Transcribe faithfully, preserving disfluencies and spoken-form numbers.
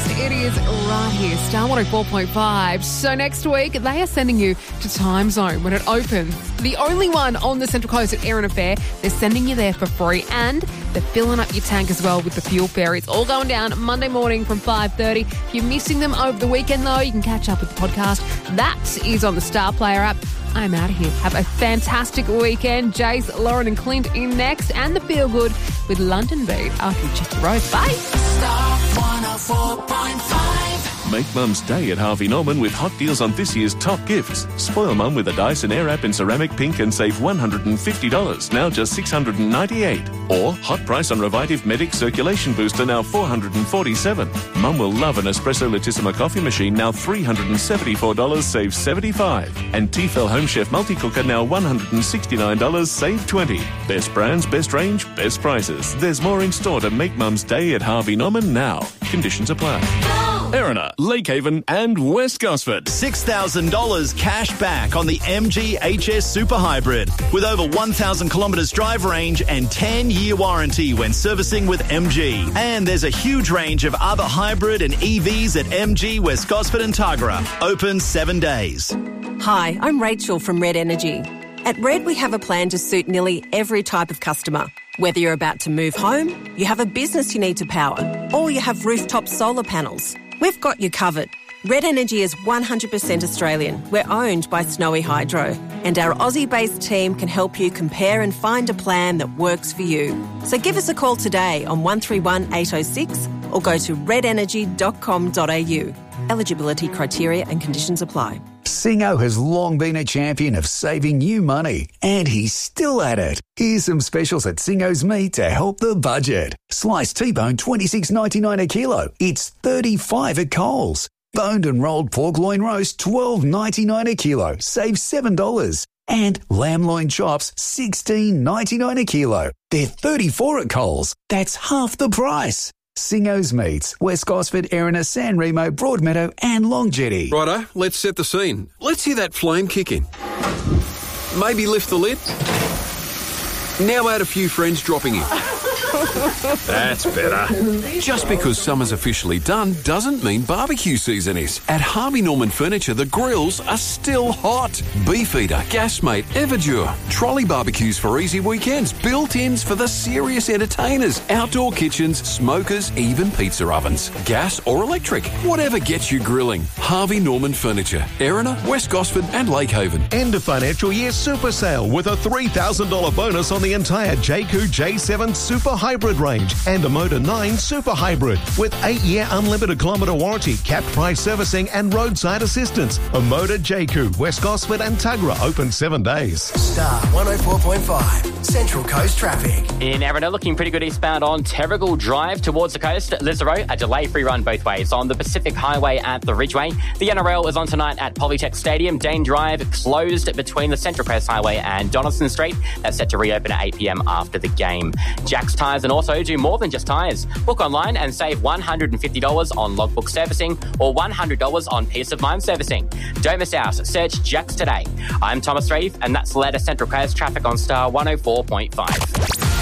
It is right here, Star one oh four point five. So next week, they are sending you to Time Zone when it opens. The only one on the Central Coast at Erina Fair. They're sending you there for free, and they're filling up your tank as well with the fuel ferry. It's all going down Monday morning from five thirty. If you're missing them over the weekend, though, you can catch up with the podcast. That is on the Star Player app. I'm out of here. Have a fantastic weekend. Jace, Lauren and Clint in next, and the Feel Good with London Beat after we check the road. Bye. Star one oh four point five. Make Mum's Day at Harvey Norman with hot deals on this year's top gifts. Spoil Mum with a Dyson Airwrap in ceramic pink and save one hundred fifty dollars, now just six hundred ninety-eight dollars. Or hot price on Revitive Medic Circulation Booster, now four hundred forty-seven dollars. Mum will love an Espresso Latissima coffee machine, now three hundred seventy-four dollars, save seventy-five dollars. And Tefal Home Chef Multi-Cooker, now one hundred sixty-nine dollars, save twenty dollars. Best brands, best range, best prices. There's more in store to make Mum's Day at Harvey Norman now. Conditions apply. Erina, Lakehaven and West Gosford. six thousand dollars cash back on the M G H S Super Hybrid with over one thousand kilometres drive range and ten-year warranty when servicing with M G. And there's a huge range of other hybrid and E Vs at M G West Gosford and Tuggerah. Open seven days. Hi, I'm Rachel from Red Energy. At Red, we have a plan to suit nearly every type of customer. Whether you're about to move home, you have a business you need to power, or you have rooftop solar panels, we've got you covered. Red Energy is one hundred percent Australian. We're owned by Snowy Hydro, and our Aussie-based team can help you compare and find a plan that works for you. So give us a call today on one three one eight oh six or go to red energy dot com dot a u. Eligibility criteria and conditions apply. Singo has long been a champion of saving you money, and he's still at it. Here's some specials at Singo's Meat to help the budget. Sliced T-bone twenty-six ninety-nine a kilo. It's thirty-five at Coles. Boned and rolled pork loin roast twelve ninety-nine a kilo. Save seven dollars. And lamb loin chops sixteen ninety-nine a kilo. They're thirty-four at Coles. That's half the price. Singo's Meats, West Gosford, Erina, San Remo, Broadmeadow and Longjetty. Righto, let's set the scene. Let's hear that flame kick in. Maybe lift the lid. Now add a few friends dropping in. That's better. Just because summer's officially done doesn't mean barbecue season is. At Harvey Norman Furniture, the grills are still hot. Beefeater, Gasmate, Everdure. Trolley barbecues for easy weekends. Built-ins for the serious entertainers. Outdoor kitchens, smokers, even pizza ovens. Gas or electric. Whatever gets you grilling. Harvey Norman Furniture. Erina, West Gosford and Lakehaven. End of financial year super sale with a three thousand dollars bonus on the entire J Q J seven Super Hybrid range and a Motor nine Super Hybrid with eight-year unlimited kilometre warranty, capped price servicing and roadside assistance. A Motor J Q, West Gosford and Tuggerah open seven days. Star one oh four point five, Central Coast traffic. In Erina, looking pretty good eastbound on Terrigal Drive towards the coast. Lisero, a delay-free run both ways on the Pacific Highway at the Ridgeway. The N R L is on tonight at Polytech Stadium. Dane Drive closed between the Central Coast Highway and Donaldson Street. That's set to reopen at eight p.m. after the game. Jack's Tyres and Auto do more than just tyres. Book online and save one hundred fifty dollars on logbook servicing or one hundred dollars on peace of mind servicing. Don't miss out. Search Jack's today. I'm Thomas Reeve, and that's the latest Central Coast traffic on Star one oh four point five.